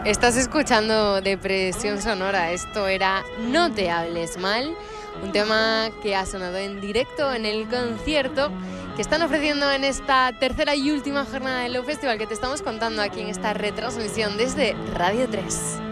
Estás escuchando Depresión Sonora. Esto era No te hables mal, un tema que ha sonado en directo en el concierto que están ofreciendo en esta tercera y última jornada del Low Festival que te estamos contando aquí en esta retransmisión desde Radio 3.